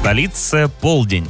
столице полдень.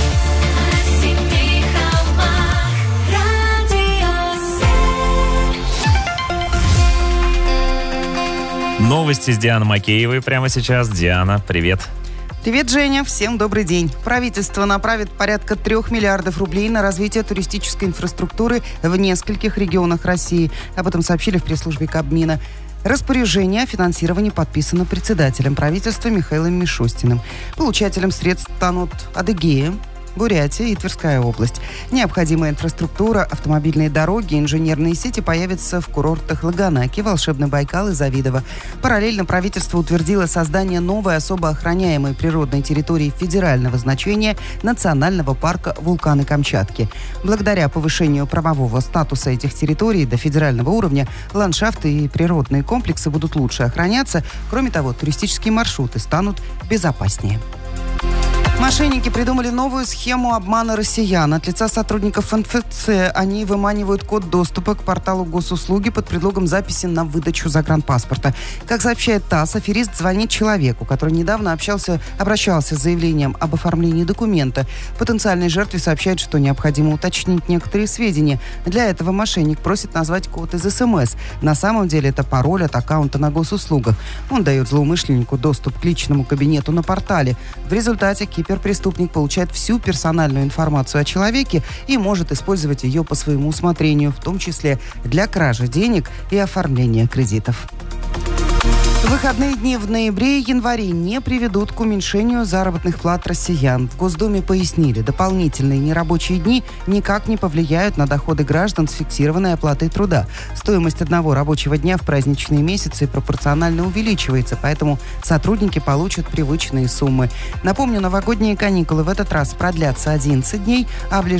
Новости с Дианой Макеевой прямо сейчас. Диана, привет. Привет, Женя. Всем добрый день. Правительство направит порядка 3 миллиардов рублей на развитие туристической инфраструктуры в нескольких регионах России. Об этом сообщили в пресс-службе Кабмина. Распоряжение о финансировании подписано председателем правительства Михаилом Мишустиным. Получателем средств станут Адыгея, Бурятия и Тверская область. Необходимая инфраструктура, автомобильные дороги, инженерные сети появятся в курортах Лаганаки, Волшебный Байкал и Завидово. Параллельно правительство утвердило создание новой особо охраняемой природной территории федерального значения Национального парка «Вулканы Камчатки». Благодаря повышению правового статуса этих территорий до федерального уровня ландшафты и природные комплексы будут лучше охраняться. Кроме того, туристические маршруты станут безопаснее. Мошенники придумали новую схему обмана россиян. От лица сотрудников МФЦ они выманивают код доступа к порталу госуслуги под предлогом записи на выдачу загранпаспорта. Как сообщает ТАСС, аферист звонит человеку, который недавно обращался с заявлением об оформлении документа. Потенциальной жертве сообщает, что необходимо уточнить некоторые сведения. Для этого мошенник просит назвать код из СМС. На самом деле это пароль от аккаунта на госуслугах. Он дает злоумышленнику доступ к личному кабинету на портале. В результате киберпреступник получает всю персональную информацию о человеке и может использовать ее по своему усмотрению, в том числе для кражи денег и оформления кредитов. Выходные дни в ноябре и январе не приведут к уменьшению заработных плат россиян. В Госдуме пояснили, дополнительные нерабочие дни никак не повлияют на доходы граждан с фиксированной оплатой труда. Стоимость одного рабочего дня в праздничные месяцы пропорционально увеличивается, поэтому сотрудники получат привычные суммы. Напомню, новогодние каникулы в этот раз продлятся 11 дней, а